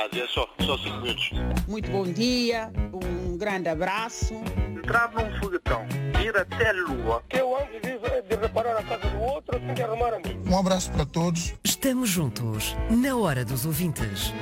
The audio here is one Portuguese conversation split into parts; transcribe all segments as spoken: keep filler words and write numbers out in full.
É só, só cinco minutos. Muito bom dia, um grande abraço. Entrar num foguetão, ir até a Lua. Eu antes de, de reparar a casa do outro, tenho que arrumar a mim. Um abraço para todos. Estamos juntos, na Hora dos Ouvintes.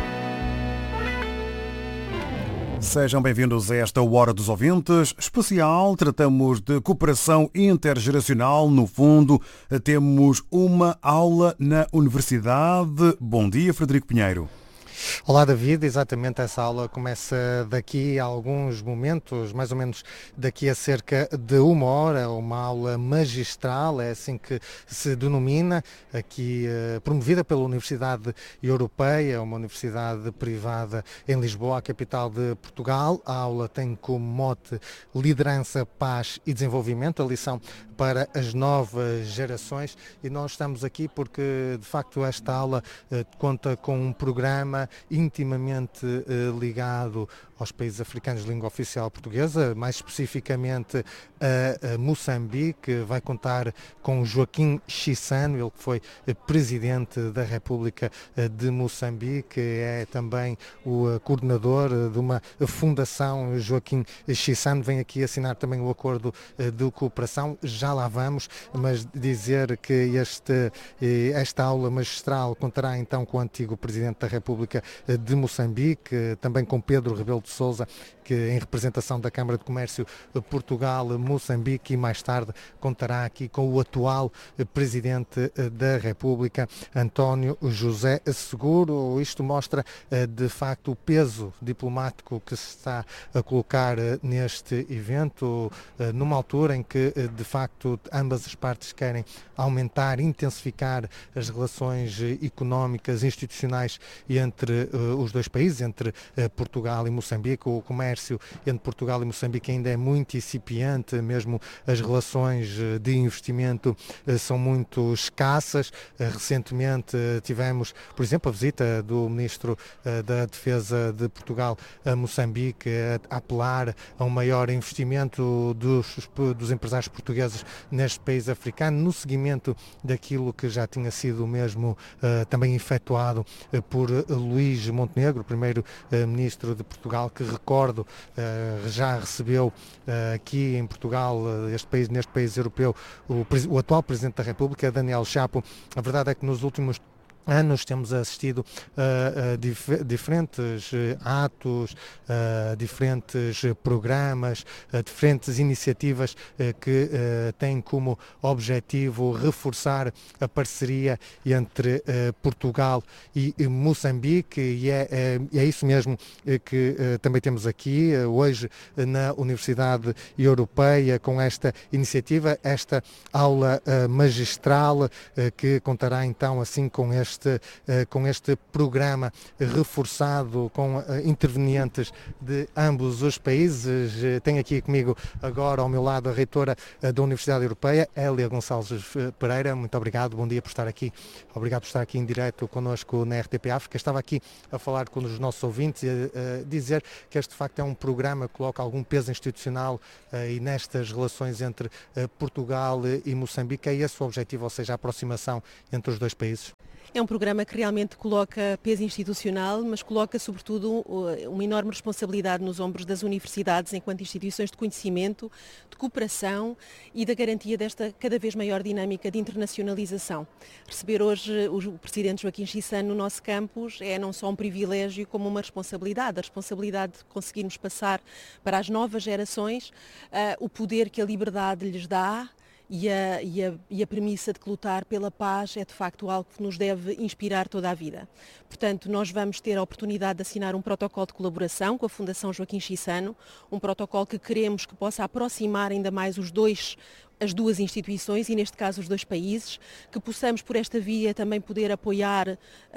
Sejam bem-vindos a esta Hora dos Ouvintes especial. Tratamos de cooperação intergeracional. No fundo, temos uma aula na universidade. Bom dia, Frederico Pinheiro. Olá, David. Exatamente, essa aula começa daqui a alguns momentos, mais ou menos daqui a cerca de uma hora, uma aula magistral, é assim que se denomina, aqui eh, promovida pela Universidade Europeia, uma universidade privada em Lisboa, a capital de Portugal. A aula tem como mote Liderança, Paz e Desenvolvimento, a lição para as novas gerações, e nós estamos aqui porque, de facto, esta aula eh, conta com um programa intimamente eh, ligado aos países africanos de língua oficial portuguesa, mais especificamente a, a Moçambique. Vai contar com Joaquim Chissano, ele que foi presidente da República de Moçambique, é também o coordenador de uma fundação. Joaquim Chissano vem aqui assinar também o acordo de cooperação, já lá vamos, mas dizer que este, esta aula magistral contará então com o antigo presidente da República de Moçambique, também com Pedro Rebelo de Sousa, que em representação da Câmara de Comércio Portugal-Moçambique, e mais tarde contará aqui com o atual Presidente da República, António José Seguro. Isto mostra de facto o peso diplomático que se está a colocar neste evento, numa altura em que de facto ambas as partes querem aumentar, intensificar as relações económicas, institucionais entre os dois países, entre Portugal e Moçambique. O comércio entre Portugal e Moçambique ainda é muito incipiente, mesmo as relações de investimento são muito escassas. Recentemente tivemos, por exemplo, a visita do Ministro da Defesa de Portugal a Moçambique, a apelar a um maior investimento dos, dos empresários portugueses neste país africano, no seguimento daquilo que já tinha sido mesmo uh, também efetuado uh, por Luís Montenegro, primeiro-ministro de Portugal, que recordo uh, já recebeu uh, aqui em Portugal, uh, este país, neste país europeu, o, o atual Presidente da República, Daniel Chapo. A verdade é que nos últimos anos temos assistido a, a dif- diferentes atos, a diferentes programas, a diferentes iniciativas uh, que uh, têm como objetivo reforçar a parceria entre uh, Portugal e, e Moçambique, e é, é, é isso mesmo que uh, também temos aqui uh, hoje na Universidade Europeia, com esta iniciativa, esta aula uh, magistral uh, que contará então assim com este Este, uh, com este programa reforçado, com uh, intervenientes de ambos os países. Uh, tenho aqui comigo agora ao meu lado a reitora uh, da Universidade Europeia, Hélia Gonçalves Pereira. Muito obrigado, bom dia por estar aqui. Obrigado por estar aqui em direto connosco na R T P África. Estava aqui a falar com os nossos ouvintes e a, a dizer que este de facto é um programa que coloca algum peso institucional uh, e nestas relações entre uh, Portugal e Moçambique. É esse o objetivo, ou seja, a aproximação entre os dois países? É um programa que realmente coloca peso institucional, mas coloca sobretudo uma enorme responsabilidade nos ombros das universidades enquanto instituições de conhecimento, de cooperação e da garantia desta cada vez maior dinâmica de internacionalização. Receber hoje o Presidente Joaquim Chissano no nosso campus é não só um privilégio como uma responsabilidade, a responsabilidade de conseguirmos passar para as novas gerações uh, o poder que a liberdade lhes dá. E a, e, a, e a premissa de que lutar pela paz é de facto algo que nos deve inspirar toda a vida. Portanto, nós vamos ter a oportunidade de assinar um protocolo de colaboração com a Fundação Joaquim Chissano, um protocolo que queremos que possa aproximar ainda mais os dois as duas instituições e, neste caso, os dois países, que possamos, por esta via, também poder apoiar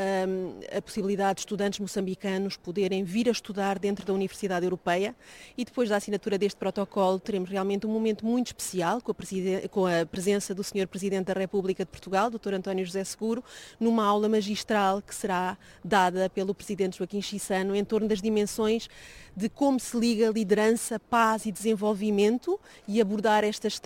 um, a possibilidade de estudantes moçambicanos poderem vir a estudar dentro da Universidade Europeia, e depois da assinatura deste protocolo teremos realmente um momento muito especial com a, presiden- com a presença do senhor Presidente da República de Portugal, doutor António José Seguro, numa aula magistral que será dada pelo Presidente Joaquim Chissano em torno das dimensões de como se liga liderança, paz e desenvolvimento, e abordar estas três dimensões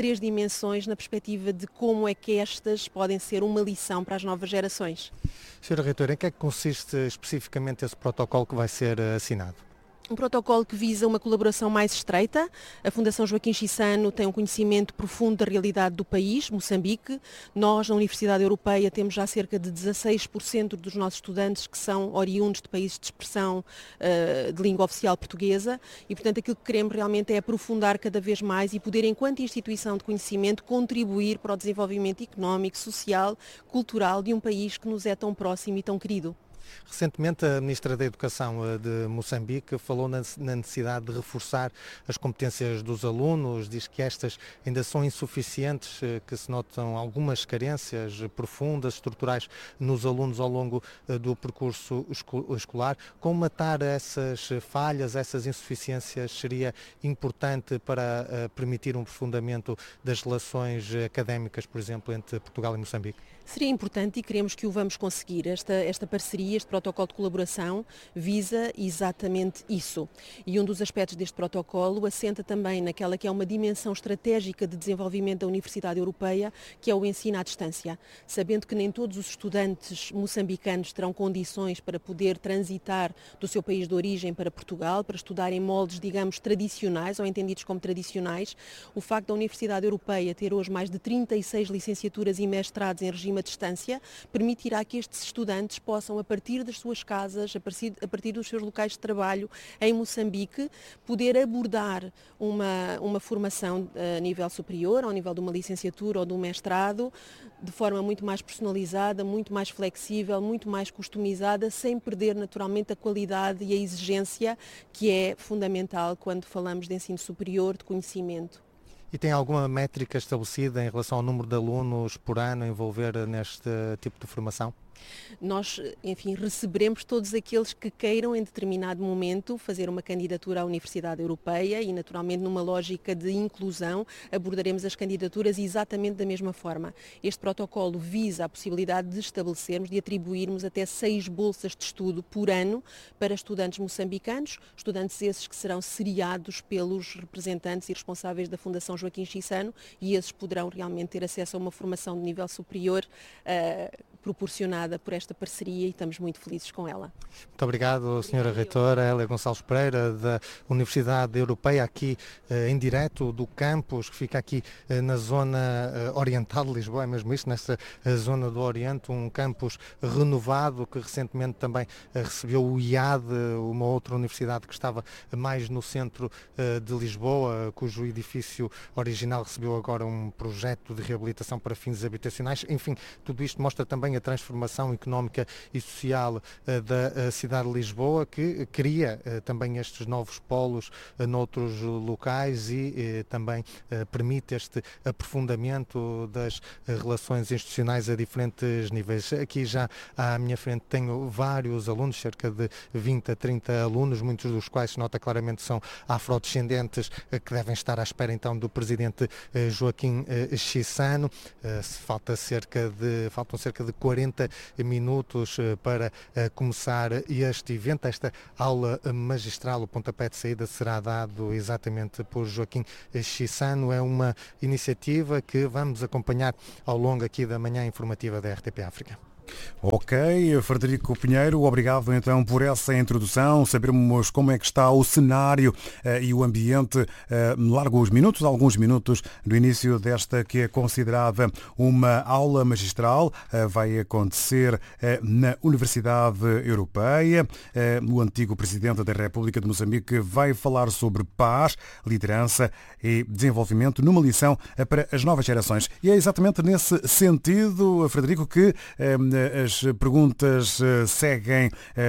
dimensões na perspectiva de como é que estas podem ser uma lição para as novas gerações. senhora Reitora, em que é que consiste especificamente esse protocolo que vai ser assinado? Um protocolo que visa uma colaboração mais estreita. A Fundação Joaquim Chissano tem um conhecimento profundo da realidade do país, Moçambique. Nós, na Universidade Europeia, temos já cerca de dezasseis por cento dos nossos estudantes que são oriundos de países de expressão uh, de língua oficial portuguesa e, portanto, aquilo que queremos realmente é aprofundar cada vez mais e poder, enquanto instituição de conhecimento, contribuir para o desenvolvimento económico, social, cultural de um país que nos é tão próximo e tão querido. Recentemente, a Ministra da Educação de Moçambique falou na necessidade de reforçar as competências dos alunos, diz que estas ainda são insuficientes, que se notam algumas carências profundas, estruturais nos alunos ao longo do percurso escolar. Como matar essas falhas, essas insuficiências seria importante para permitir um aprofundamento das relações académicas, por exemplo, entre Portugal e Moçambique? Seria importante e queremos que o vamos conseguir. Esta, esta parceria, este protocolo de colaboração visa exatamente isso. E um dos aspectos deste protocolo assenta também naquela que é uma dimensão estratégica de desenvolvimento da Universidade Europeia, que é o ensino à distância. Sabendo que nem todos os estudantes moçambicanos terão condições para poder transitar do seu país de origem para Portugal, para estudar em moldes, digamos, tradicionais ou entendidos como tradicionais, o facto da Universidade Europeia ter hoje mais de trinta e seis licenciaturas e mestrados em regime à distância, permitirá que estes estudantes possam, a partir das suas casas, a partir, a partir dos seus locais de trabalho em Moçambique, poder abordar uma, uma formação a nível superior, ao nível de uma licenciatura ou de um mestrado, de forma muito mais personalizada, muito mais flexível, muito mais customizada, sem perder naturalmente a qualidade e a exigência que é fundamental quando falamos de ensino superior, de conhecimento. E tem alguma métrica estabelecida em relação ao número de alunos por ano a envolver neste tipo de formação? Nós, enfim, receberemos todos aqueles que queiram em determinado momento fazer uma candidatura à Universidade Europeia e, naturalmente, numa lógica de inclusão, abordaremos as candidaturas exatamente da mesma forma. Este protocolo visa a possibilidade de estabelecermos, de atribuirmos até seis bolsas de estudo por ano para estudantes moçambicanos, estudantes esses que serão seriados pelos representantes e responsáveis da Fundação Joaquim Chissano, e esses poderão realmente ter acesso a uma formação de nível superior uh, proporcionada por esta parceria e estamos muito felizes com ela. Muito obrigado, senhora Reitora Hélia Gonçalves Pereira, da Universidade Europeia, aqui eh, em direto do campus, que fica aqui eh, na zona eh, oriental de Lisboa, é mesmo isto, nesta eh, zona do Oriente, um campus renovado que recentemente também eh, recebeu o I A D, uma outra universidade que estava mais no centro eh, de Lisboa, cujo edifício original recebeu agora um projeto de reabilitação para fins habitacionais. Enfim, tudo isto mostra também a transformação económica e social uh, da uh, cidade de Lisboa, que cria uh, também estes novos polos uh, noutros locais e uh, também uh, permite este aprofundamento das uh, relações institucionais a diferentes níveis. Aqui já à minha frente tenho vários alunos, cerca de vinte a trinta alunos, muitos dos quais se nota claramente são afrodescendentes, uh, que devem estar à espera então do presidente uh, Joaquim uh, Chissano. Uh, falta cerca de, faltam cerca de quarenta minutos para começar este evento. Esta aula magistral, o pontapé de saída, será dado exatamente por Joaquim Chissano. É uma iniciativa que vamos acompanhar ao longo aqui da manhã informativa da R T P África. Ok, Frederico Pinheiro, obrigado então por essa introdução, sabermos como é que está o cenário uh, e o ambiente uh, largos minutos, alguns minutos do início desta que é considerada uma aula magistral, uh, vai acontecer uh, na Universidade Europeia. Uh, o antigo Presidente da República de Moçambique vai falar sobre paz, liderança e desenvolvimento numa lição uh, para as novas gerações. E é exatamente nesse sentido, Frederico, que uh, as perguntas seguem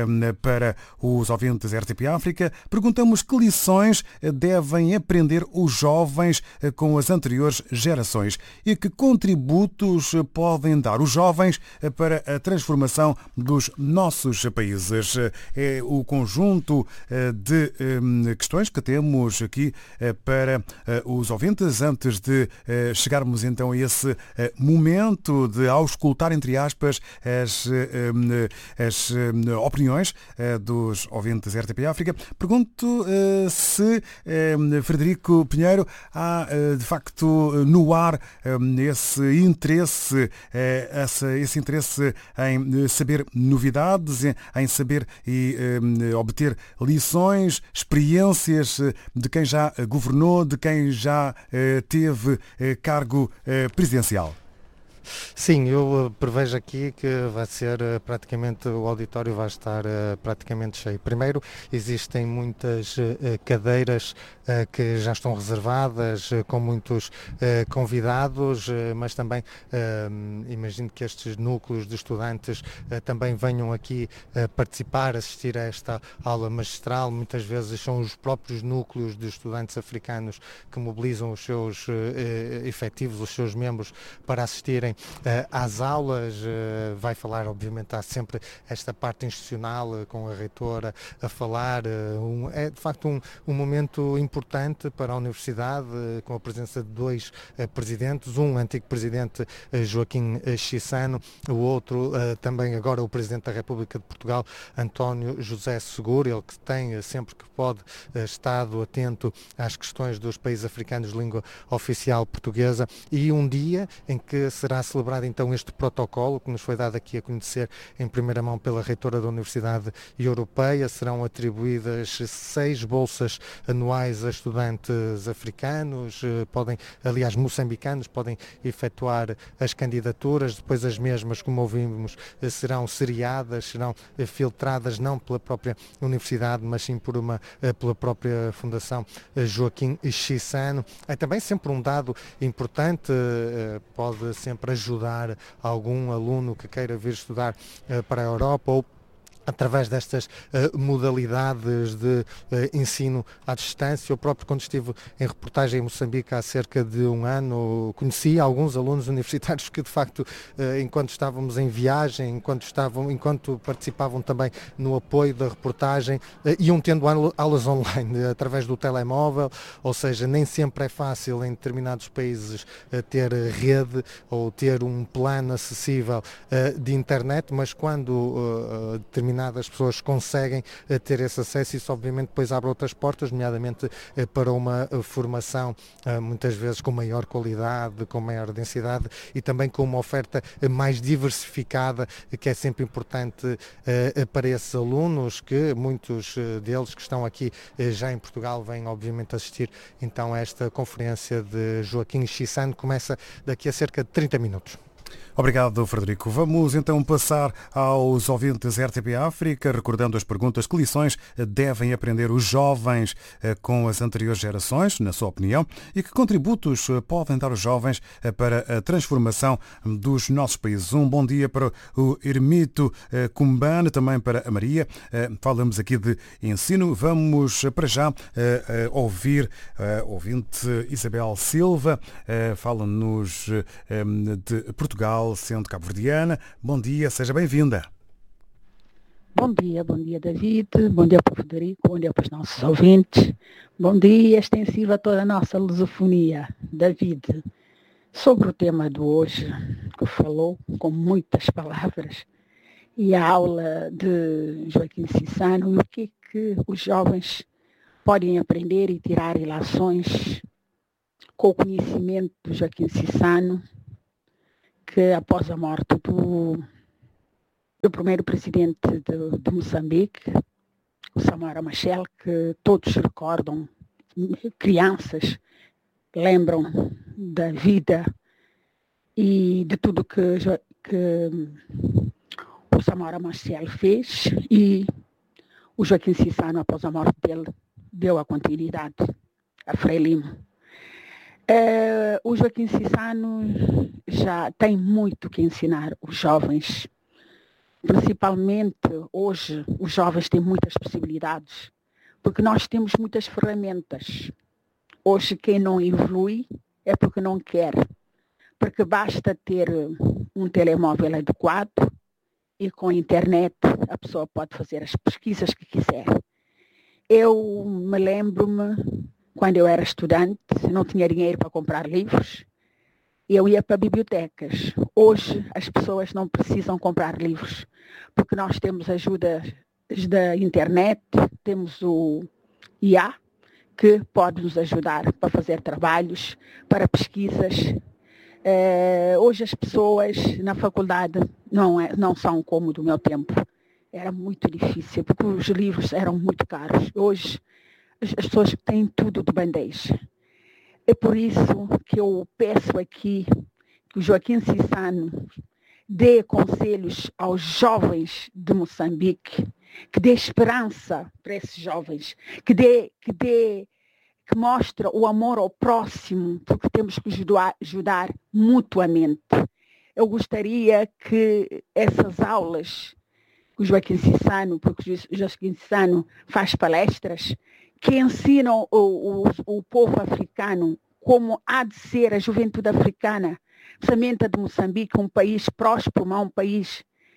para os ouvintes R T P África. Perguntamos que lições devem aprender os jovens com as anteriores gerações e que contributos podem dar os jovens para a transformação dos nossos países. É o conjunto de questões que temos aqui para os ouvintes antes de chegarmos então a esse momento de auscultar, entre aspas, as, as opiniões dos ouvintes R T P África. Pergunto se, Frederico Pinheiro, há de facto no ar esse interesse, esse interesse em saber novidades, em saber e obter lições, experiências de quem já governou, de quem já teve cargo presidencial. Sim, eu prevejo aqui que vai ser praticamente, o auditório vai estar praticamente cheio. Primeiro, existem muitas cadeiras que já estão reservadas, com muitos convidados, mas também imagino que estes núcleos de estudantes também venham aqui participar, assistir a esta aula magistral. Muitas vezes são os próprios núcleos de estudantes africanos que mobilizam os seus efetivos, os seus membros, para assistirem Uh, às aulas. Uh, vai falar, obviamente, há sempre esta parte institucional, uh, com a reitora a falar. Uh, um, é de facto um, um momento importante para a Universidade, uh, com a presença de dois uh, presidentes, um antigo presidente, uh, Joaquim Chissano, o outro uh, também agora o Presidente da República de Portugal, António José Seguro, ele que tem, uh, sempre que pode, uh, estado atento às questões dos países africanos de língua oficial portuguesa, e um dia em que será celebrado então este protocolo que nos foi dado aqui a conhecer em primeira mão pela reitora da Universidade Europeia. Serão atribuídas seis bolsas anuais a estudantes africanos, podem, aliás, moçambicanos, podem efetuar as candidaturas, depois as mesmas, como ouvimos, serão seriadas, serão filtradas não pela própria Universidade, mas sim por uma, pela própria Fundação Joaquim Chissano. É também sempre um dado importante, pode sempre ajudar algum aluno que queira vir estudar uh, para a Europa, ou através destas uh, modalidades de uh, ensino à distância. Eu próprio, quando estive em reportagem em Moçambique há cerca de um ano, conheci alguns alunos universitários que, de facto, uh, enquanto estávamos em viagem, enquanto, estavam, enquanto participavam também no apoio da reportagem, uh, iam tendo aulas online, uh, através do telemóvel, ou seja, nem sempre é fácil em determinados países uh, ter rede ou ter um plano acessível uh, de internet, mas quando uh, determinados as pessoas conseguem uh, ter esse acesso, isso obviamente depois abre outras portas, nomeadamente uh, para uma uh, formação uh, muitas vezes com maior qualidade, com maior densidade e também com uma oferta uh, mais diversificada, uh, que é sempre importante uh, para esses alunos, que muitos uh, deles que estão aqui uh, já em Portugal vêm obviamente assistir então a esta conferência de Joaquim Chissano. Começa daqui a cerca de trinta minutos. Obrigado, Frederico. Vamos então passar aos ouvintes R T P África, recordando as perguntas: que lições devem aprender os jovens com as anteriores gerações, na sua opinião, e que contributos podem dar os jovens para a transformação dos nossos países? Um bom dia para o Ermito Cumbane, também para a Maria. Falamos aqui de ensino. Vamos para já ouvir a ouvinte Isabel Silva, fala-nos de Portugal, sendo cabo-verdiana. Bom dia, seja bem-vinda. Bom dia, bom dia David, bom dia para o Frederico, bom dia para os nossos ouvintes, bom dia extensiva a toda a nossa lusofonia. David, sobre o tema de hoje, que falou com muitas palavras, e a aula de Joaquim Chissano, e o que é que os jovens podem aprender e tirar relações com o conhecimento de Joaquim Chissano, que após a morte do, do primeiro presidente de, de Moçambique, o Samora Machel, que todos recordam, crianças lembram da vida e de tudo que, que o Samora Machel fez, e o Joaquim Chissano, após a morte dele, deu a continuidade a Frelimo. Uh, o Joaquim Chissano já tem muito que ensinar os jovens, principalmente hoje os jovens têm muitas possibilidades, porque nós temos muitas ferramentas. Hoje quem não evolui é porque não quer, porque basta ter um telemóvel adequado e com a internet a pessoa pode fazer as pesquisas que quiser. Eu me lembro-me, quando eu era estudante, não tinha dinheiro para comprar livros, eu ia para bibliotecas. Hoje as pessoas não precisam comprar livros, porque nós temos ajuda da internet, temos o I A, que pode nos ajudar para fazer trabalhos, para pesquisas. É, hoje as pessoas na faculdade não, é, não são como do meu tempo. Era muito difícil, porque os livros eram muito caros. Hoje as pessoas têm tudo de bandeja. É por isso que eu peço aqui que o Joaquim Chissano dê conselhos aos jovens de Moçambique, que dê esperança para esses jovens, que dê, que dê, que mostre o amor ao próximo, porque temos que ajudar, ajudar mutuamente. Eu gostaria que essas aulas, o Joaquim Chissano, porque o Joaquim Chissano faz palestras, que ensinam o, o, o povo africano como há de ser a juventude africana, principalmente a de Moçambique, um país próspero, mas um país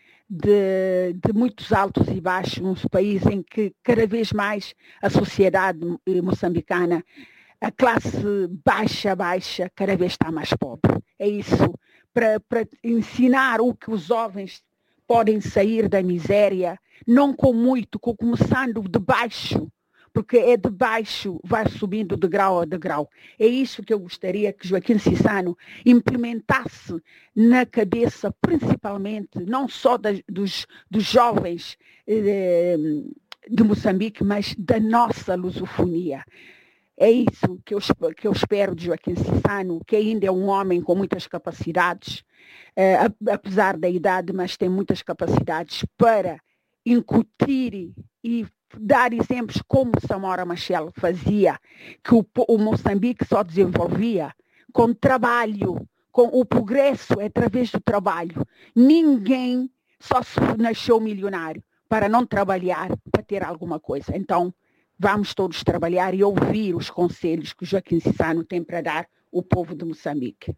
de, de muitos altos e baixos, um país em que cada vez mais a sociedade moçambicana, a classe baixa, baixa, cada vez está mais pobre. É isso, para, para ensinar o que os jovens podem sair da miséria, não com muito, com começando de baixo, porque é de baixo, vai subindo de grau a degrau. É isso que eu gostaria que Joaquim Chissano implementasse na cabeça, principalmente, não só das, dos, dos jovens eh, de Moçambique, mas da nossa lusofonia. É isso que eu, que eu espero de Joaquim Chissano, que ainda é um homem com muitas capacidades, eh, apesar da idade, mas tem muitas capacidades para incutir e dar exemplos como Samora Machel fazia, que o, o Moçambique só desenvolvia com trabalho, com o progresso é através do trabalho. Ninguém só nasceu milionário para não trabalhar, para ter alguma coisa. Então, vamos todos trabalhar e ouvir os conselhos que o Joaquim Chissano tem para dar ao povo de Moçambique.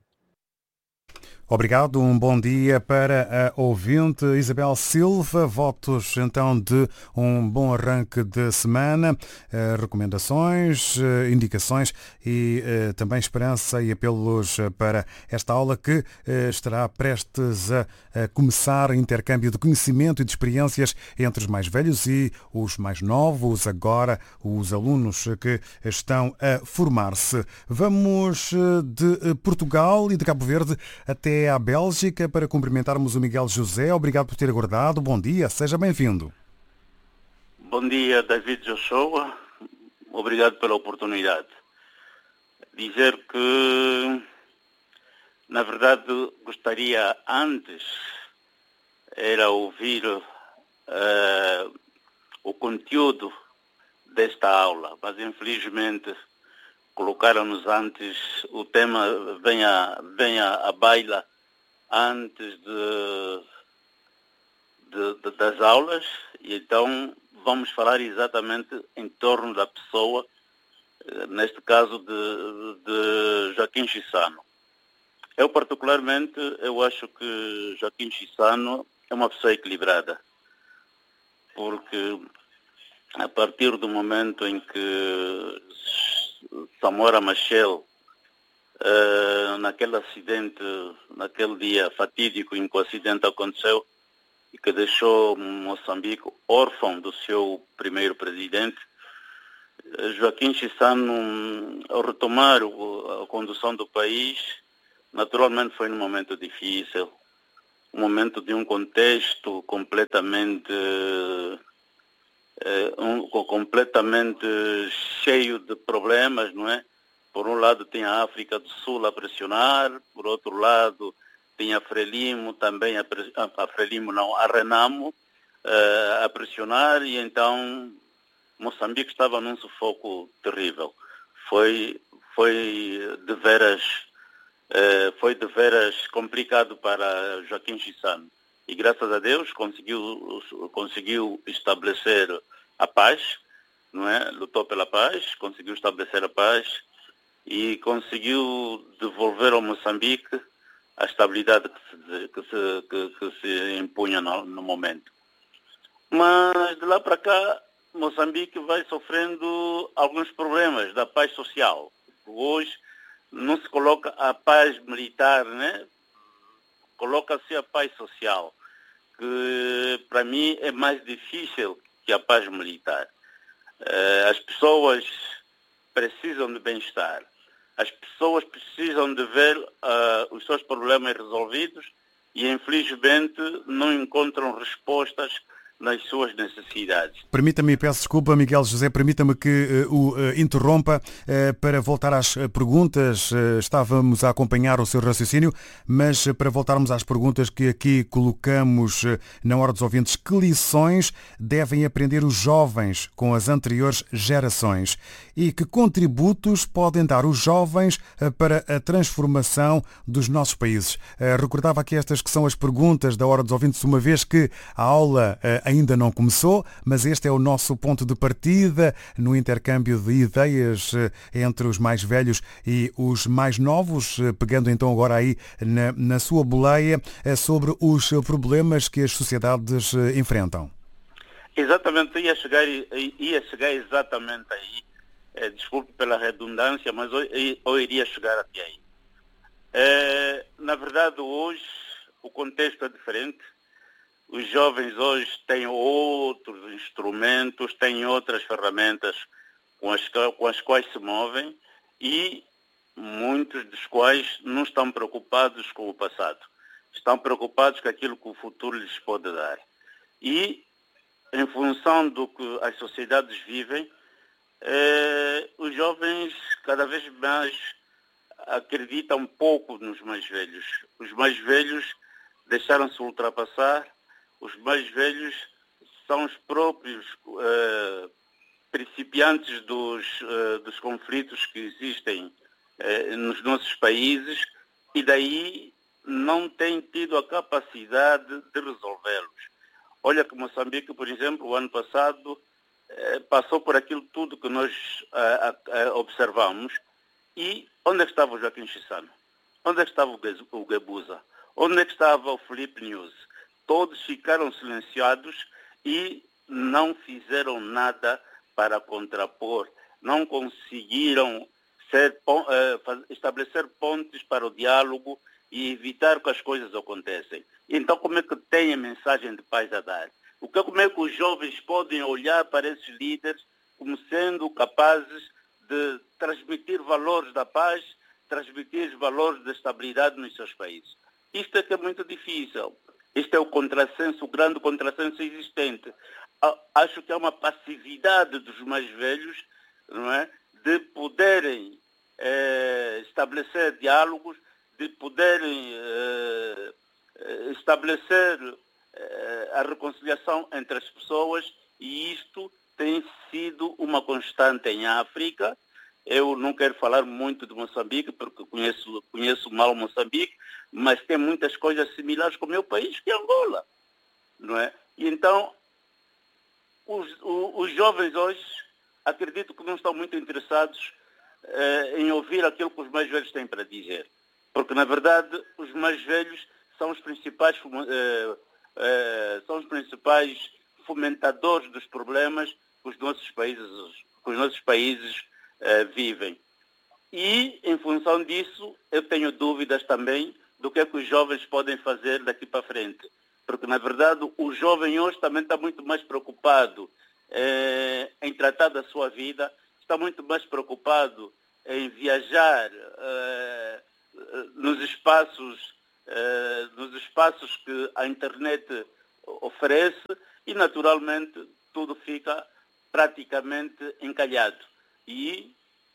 Obrigado, um bom dia para a ouvinte Isabel Silva. Votos então de um bom arranque de semana, recomendações, indicações e também esperança e apelos para esta aula que estará prestes a começar, intercâmbio de conhecimento e de experiências entre os mais velhos e os mais novos, agora os alunos que estão a formar-se. Vamos de Portugal e de Cabo Verde até à Bélgica para cumprimentarmos o Miguel José. Obrigado por ter aguardado. Bom dia, seja bem-vindo. Bom dia, David Joshua. Obrigado pela oportunidade. Dizer que, na verdade, gostaria antes era ouvir uh, o conteúdo desta aula, mas infelizmente colocaram-nos antes, o tema vem à, vem à, à baila antes de, de, de, das aulas, e então vamos falar exatamente em torno da pessoa, neste caso de, de Joaquim Chissano. Eu particularmente, eu acho que Joaquim Chissano é uma pessoa equilibrada, porque a partir do momento em que Samora Machel, uh, naquele acidente, naquele dia fatídico em que o acidente aconteceu e que deixou Moçambique órfão do seu primeiro presidente, uh, Joaquim Chissano, ao retomar o, a condução do país, naturalmente foi num momento difícil, um momento de um contexto completamente... Um, completamente cheio de problemas, não é? Por um lado tem a África do Sul a pressionar, por outro lado tem a Frelimo também, a, a Frelimo não, a Renamo uh, a pressionar, e então Moçambique estava num sufoco terrível. Foi, foi de veras, uh, foi de veras complicado para Joaquim Chissano. E graças a Deus conseguiu, conseguiu estabelecer a paz, não é? Lutou pela paz, conseguiu estabelecer a paz e conseguiu devolver ao Moçambique a estabilidade que se, que se, que, que se impunha no, no momento. Mas de lá para cá, Moçambique vai sofrendo alguns problemas da paz social. Hoje não se coloca a paz militar, né? Coloca-se a paz social, que para mim é mais difícil que a paz militar. Uh, as pessoas precisam de bem-estar, as pessoas precisam de ver uh, os seus problemas resolvidos e, infelizmente, não encontram respostas nas suas necessidades. Permita-me, peço desculpa, Miguel José, permita-me que uh, o uh, interrompa uh, para voltar às uh, perguntas. Uh, estávamos a acompanhar o seu raciocínio, mas uh, para voltarmos às perguntas que aqui colocamos uh, na Hora dos Ouvintes, que lições devem aprender os jovens com as anteriores gerações e que contributos podem dar os jovens uh, para a transformação dos nossos países? Uh, recordava aqui estas que são as perguntas da Hora dos Ouvintes, uma vez que a aula uh, ainda não começou, mas este é o nosso ponto de partida no intercâmbio de ideias entre os mais velhos e os mais novos, pegando então agora aí na, na sua boleia sobre os problemas que as sociedades enfrentam. Exatamente, ia chegar, ia chegar exatamente aí. É, desculpe pela redundância, mas eu, eu iria chegar até aí. É, na verdade, hoje o contexto é diferente. Os jovens hoje têm outros instrumentos, têm outras ferramentas com as, com as quais se movem e muitos dos quais não estão preocupados com o passado. Estão preocupados com aquilo que o futuro lhes pode dar. E, em função do que as sociedades vivem, eh, os jovens cada vez mais acreditam pouco nos mais velhos. Os mais velhos deixaram-se ultrapassar. Os mais velhos são os próprios uh, principiantes dos, uh, dos conflitos que existem uh, nos nossos países e daí não têm tido a capacidade de resolvê-los. Olha que Moçambique, por exemplo, o ano passado uh, passou por aquilo tudo que nós uh, uh, observamos e onde é que estava o Joaquim Chissano? Onde é que estava o Guebuza? Onde é que estava o Felipe News? Todos ficaram silenciados e não fizeram nada para contrapor, não conseguiram ser, uh, estabelecer pontes para o diálogo e evitar que as coisas aconteçam. Então, como é que tem a mensagem de paz a dar? O que, como é que os jovens podem olhar para esses líderes como sendo capazes de transmitir valores da paz, transmitir valores da estabilidade nos seus países? Isto é que é muito difícil. Este é o contrassenso, o grande contrassenso existente. Acho que há uma passividade dos mais velhos, não é? De poderem eh, estabelecer diálogos, de poderem eh, estabelecer eh, a reconciliação entre as pessoas, e isto tem sido uma constante em África. Eu não quero falar muito de Moçambique, porque conheço, conheço mal Moçambique, mas tem muitas coisas similares com o meu país, que é Angola, não é? E então, os, os, os jovens hoje, acredito que não estão muito interessados eh, em ouvir aquilo que os mais velhos têm para dizer, porque, na verdade, os mais velhos são os principais, eh, eh, são os principais fomentadores dos problemas que os nossos países, que os nossos países Uh, vivem. E, em função disso, eu tenho dúvidas também do que é que os jovens podem fazer daqui para frente. Porque, na verdade, o jovem hoje também está muito mais preocupado eh, em tratar da sua vida, está muito mais preocupado em viajar eh, nos espaços, eh, nos espaços que a internet oferece e, naturalmente, tudo fica praticamente encalhado. E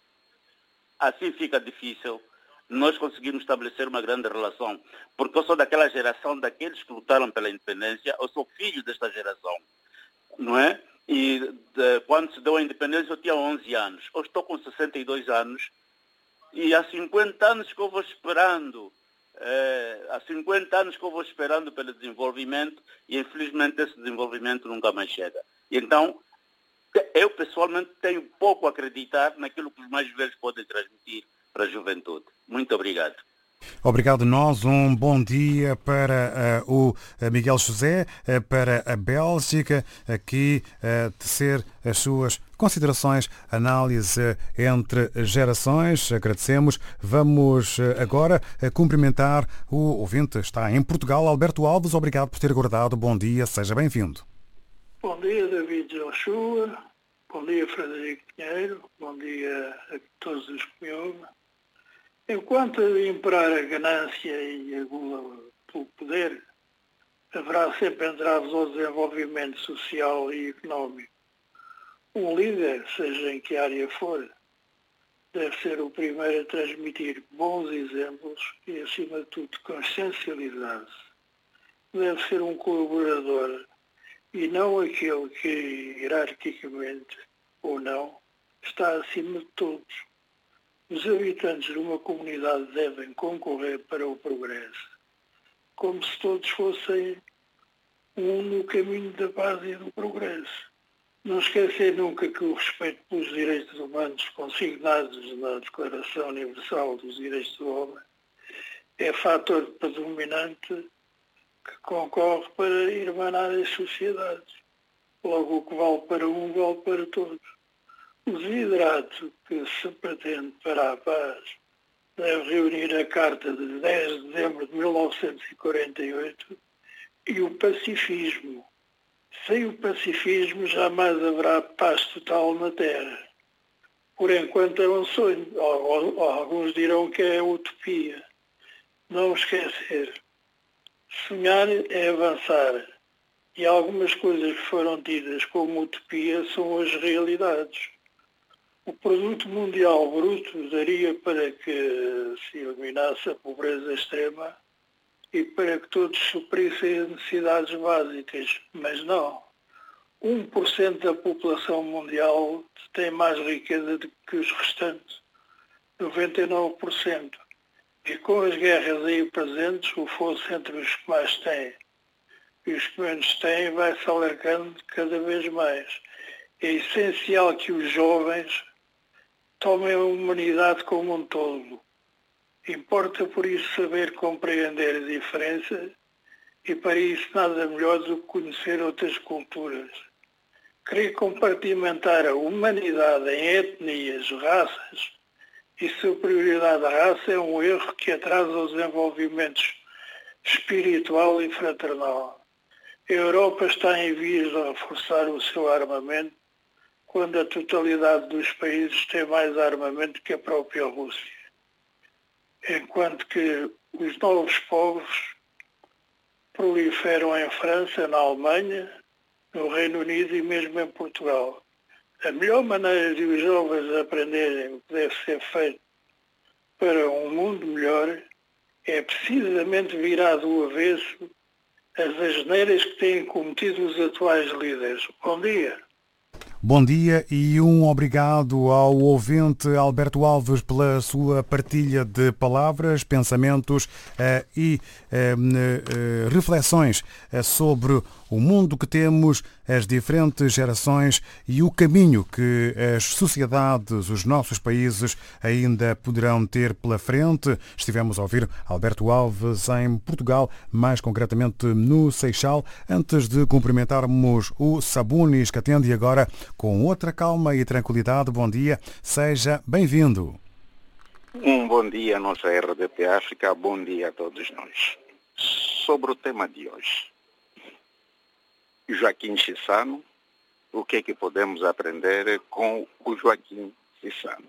assim fica difícil nós conseguirmos estabelecer uma grande relação. Porque eu sou daquela geração, daqueles que lutaram pela independência, eu sou filho desta geração, não é? E de, quando se deu a independência eu tinha onze anos. Eu estou com sessenta e dois anos e há cinquenta anos que eu vou esperando, é, há cinquenta anos que eu vou esperando pelo desenvolvimento e infelizmente esse desenvolvimento nunca mais chega. E então, eu, pessoalmente, tenho pouco a acreditar naquilo que os mais velhos podem transmitir para a juventude. Muito obrigado. Obrigado nós. Um bom dia para uh, o Miguel José, uh, para a Bélgica, aqui uh, tecer as suas considerações, análise entre gerações. Agradecemos. Vamos uh, agora uh, cumprimentar o ouvinte. Está em Portugal, Alberto Alves. Obrigado por ter aguardado. Bom dia, seja bem-vindo. Bom dia, David Joshua. Bom dia, Frederico Pinheiro. Bom dia a todos os que me ouvem. Enquanto imperar a ganância e a gula pelo poder, haverá sempre entraves ao desenvolvimento social e económico. Um líder, seja em que área for, deve ser o primeiro a transmitir bons exemplos e, acima de tudo, consciencializar-se. Deve ser um colaborador e não aquele que, hierarquicamente ou não, está acima de todos. Os habitantes de uma comunidade devem concorrer para o progresso, como se todos fossem um no caminho da paz e do progresso. Não esquecer nunca que o respeito pelos direitos humanos consignados na Declaração Universal dos Direitos do Homem é fator predominante que concorre para irmanar as sociedades. Logo, o que vale para um, vale para todos. O desiderato que se pretende para a paz deve reunir a Carta de dez de dezembro de mil novecentos e quarenta e oito e o pacifismo. Sem o pacifismo jamais haverá paz total na Terra. Por enquanto é um sonho, ou, ou alguns dirão que é utopia. Não esquecer. Sonhar é avançar. E algumas coisas que foram tidas como utopia são as realidades. O produto mundial bruto daria para que se eliminasse a pobreza extrema e para que todos suprissem as necessidades básicas, mas não. um por cento da população mundial tem mais riqueza do que os restantes, noventa e nove por cento. E com as guerras aí presentes, o fosso entre os que mais têm e os que menos têm vai se alargando cada vez mais. É essencial que os jovens tomem a humanidade como um todo. Importa por isso saber compreender a diferença e para isso nada melhor do que conhecer outras culturas. Querer compartimentar a humanidade em etnias, raças e superioridade da raça é um erro que atrasa o desenvolvimento espiritual e fraternal. A Europa está em vias de reforçar o seu armamento quando a totalidade dos países tem mais armamento que a própria Rússia. Enquanto que os novos povos proliferam em França, na Alemanha, no Reino Unido e mesmo em Portugal. A melhor maneira de os jovens aprenderem o que deve ser feito para um mundo melhor é precisamente virar do avesso as asneiras que têm cometido os atuais líderes. Bom dia. Bom dia e um obrigado ao ouvinte Alberto Alves pela sua partilha de palavras, pensamentos uh, e uh, uh, reflexões uh, sobre o mundo que temos, as diferentes gerações e o caminho que as sociedades, os nossos países ainda poderão ter pela frente. Estivemos a ouvir Alberto Alves em Portugal, mais concretamente no Seixal, antes de cumprimentarmos o Sabunis, que atende agora com outra calma e tranquilidade. Bom dia, seja bem-vindo. Um bom dia à nossa R D P África, bom dia a todos nós. Sobre o tema de hoje, Joaquim Chissano, o que é que podemos aprender com o Joaquim Chissano?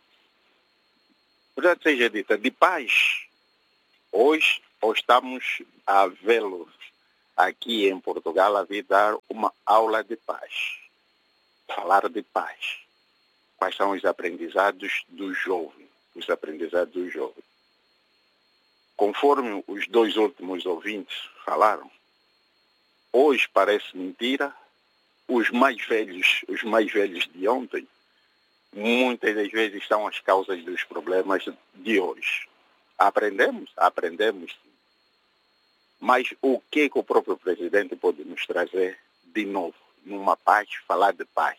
Já seja dita, de paz, hoje ou estamos a vê-lo aqui em Portugal a vir dar uma aula de paz. Falar de paz. Quais são os aprendizados do jovem? Os aprendizados do jovem. Conforme os dois últimos ouvintes falaram, hoje parece mentira, os mais velhos, os mais velhos de ontem, muitas das vezes são as causas dos problemas de hoje. Aprendemos? Aprendemos. Mas o que, que o próprio presidente pode nos trazer de novo? Numa paz, falar de paz.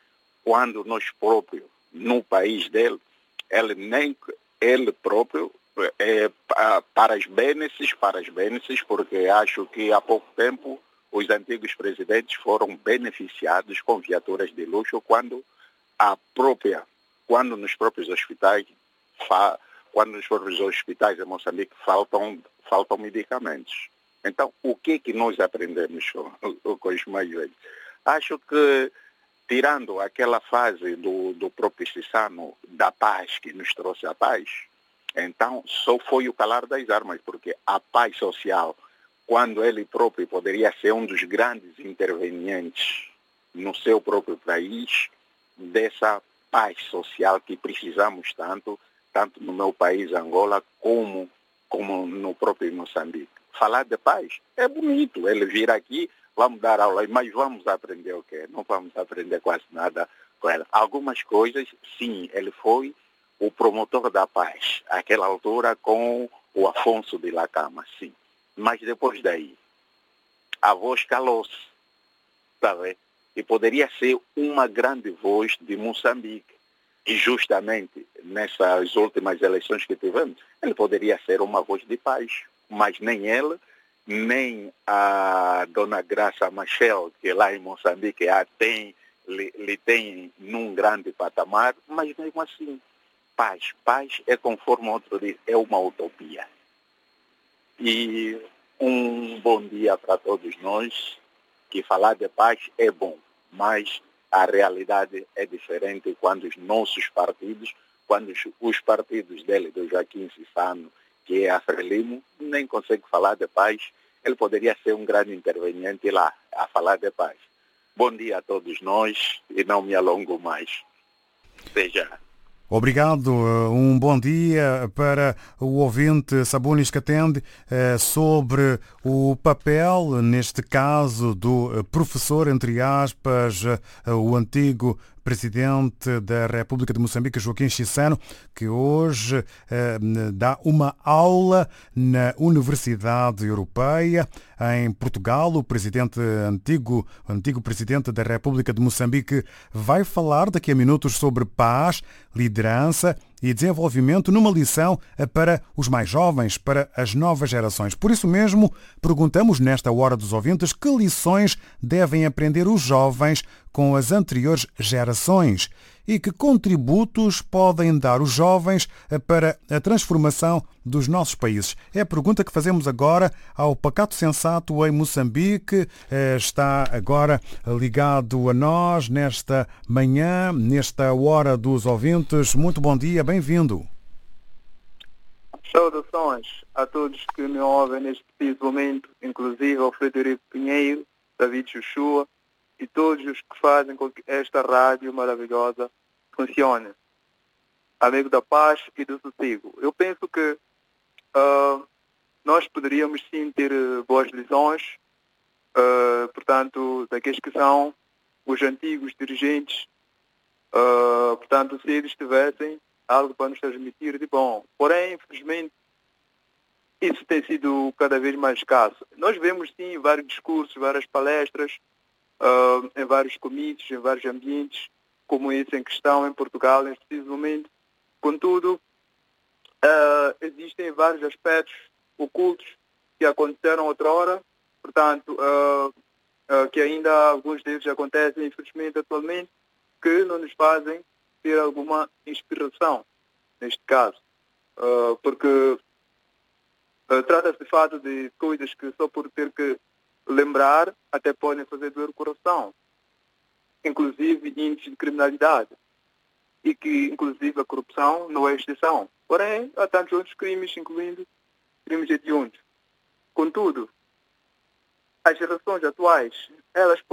Quando nós próprios, no país dele, ele nem ele próprio é, para as bênçãos, para as bênçãos, porque acho que há pouco tempo os antigos presidentes foram beneficiados com viaturas de luxo quando a própria, quando nos próprios hospitais, fa, quando nos próprios hospitais em Moçambique faltam, faltam medicamentos. Então, o que é que nós aprendemos com, com os mais velhos? Acho que, tirando aquela fase do, do próprio Cissano, da paz, que nos trouxe a paz, então só foi o calar das armas, porque a paz social, quando ele próprio poderia ser um dos grandes intervenientes no seu próprio país, dessa paz social que precisamos tanto, tanto no meu país, Angola, como, como no próprio Moçambique. Falar de paz é bonito, ele vir aqui, vamos dar aula, mas vamos aprender o quê? Não vamos aprender quase nada com ele. Algumas coisas, sim, ele foi o promotor da paz, àquela altura com o Afonso de Lacama, sim. Mas depois daí, a voz calou-se, sabe? E poderia ser uma grande voz de Moçambique. E justamente nessas últimas eleições que tivemos, ele poderia ser uma voz de paz. Mas nem ele, nem a dona Graça Machel, que lá em Moçambique a tem, lhe, lhe tem num grande patamar, mas mesmo assim, paz. Paz é, conforme outro diz, é uma utopia. E um bom dia para todos nós, que falar de paz é bom, mas a realidade é diferente quando os nossos partidos, quando os, os partidos dele, do Joaquim Cissano, que é a Frelimo, nem consegue falar de paz. Ele poderia ser um grande interveniente lá, a falar de paz. Bom dia a todos nós e não me alongo mais. Seja. Obrigado. Um bom dia para o ouvinte Sabunis que atende sobre o papel, neste caso, do professor, entre aspas, o antigo presidente da República de Moçambique, Joaquim Chissano, que hoje eh, dá uma aula na Universidade Europeia em Portugal. O presidente antigo, o antigo presidente da República de Moçambique vai falar daqui a minutos sobre paz, liderança e desenvolvimento numa lição para os mais jovens, para as novas gerações. Por isso mesmo, perguntamos nesta Hora dos Ouvintes que lições devem aprender os jovens com as anteriores gerações e que contributos podem dar os jovens para a transformação dos nossos países. É a pergunta que fazemos agora ao Pacato Sensato em Moçambique. Está agora ligado a nós nesta manhã, nesta Hora dos Ouvintes. Muito bom dia, bem-vindo. Saudações a todos que me ouvem neste preciso momento, inclusive ao Frederico Pinheiro, David Chuchua e todos os que fazem com que esta rádio maravilhosa funcione. Amigo da paz e do sossego. Eu penso que uh, nós poderíamos sim ter uh, boas lições, uh, portanto, daqueles que são os antigos dirigentes, uh, portanto, se eles tivessem algo para nos transmitir de bom. Porém, infelizmente, isso tem sido cada vez mais escasso. Nós vemos sim vários discursos, várias palestras, uh, em vários comitês, em vários ambientes, como esse em questão em Portugal, neste preciso momento. Contudo, uh, existem vários aspectos ocultos que aconteceram outrora, portanto, uh, uh, que ainda alguns deles acontecem, infelizmente, atualmente, que não nos fazem ter alguma inspiração, neste caso. Uh, porque uh, trata-se de fato de coisas que só por ter que lembrar até podem fazer doer o coração. Inclusive índices de criminalidade, e que, inclusive, a corrupção não é exceção. Porém, há tantos outros crimes, incluindo crimes hediondos. Contudo, as gerações atuais, elas